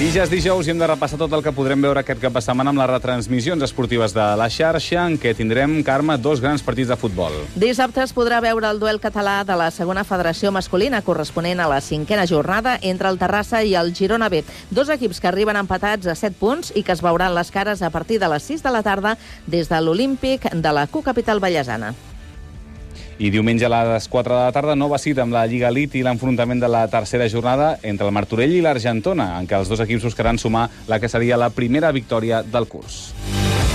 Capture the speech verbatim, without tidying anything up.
I ja és dijous i hem de repassar tot el que podrem veure aquest cap de setmana amb les retransmissions esportives de la xarxa, en què tindrem, Carme, dos grans partits de futbol. Dissabte es podrà veure el duel català de la segona federació masculina, corresponent a la cinquena jornada entre el Terrassa i el Girona B. Dos equips que arriben empatats a set punts i que es veuran les cares a partir de les sis de la tarda des de l'Olímpic de la Cocapital Vallesana. I diumenge a les quatre de la tarda, nova cita amb la Lliga Elite i l'enfrontament de la tercera jornada entre el Martorell i l'Argentona, en què els dos equips buscaran sumar la que seria la primera victòria del curs.